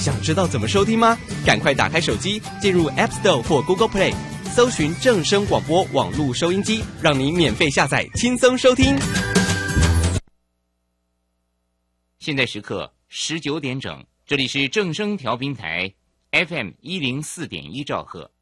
想知道怎么收听吗？赶快打开手机，进入 App Store 或 Google Play， 搜寻正声广播网络收音机，让你免费下载，轻松收听。 现在时刻19点整，这里是正声调频台 FM104.1兆赫。